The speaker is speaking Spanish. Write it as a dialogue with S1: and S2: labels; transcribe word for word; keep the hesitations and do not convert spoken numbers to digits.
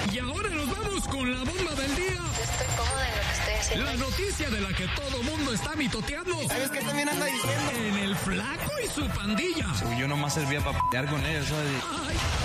S1: Y ahora nos vamos con la bomba del día.
S2: Yo estoy cómoda en lo que estoy haciendo.
S1: La noticia de la que todo mundo está mitoteando.
S3: ¿Sabes qué también anda diciendo?
S1: En el Flaco y su pandilla.
S4: Yo nomás servía para pelear con ellos, ¿sabes?
S1: Ay,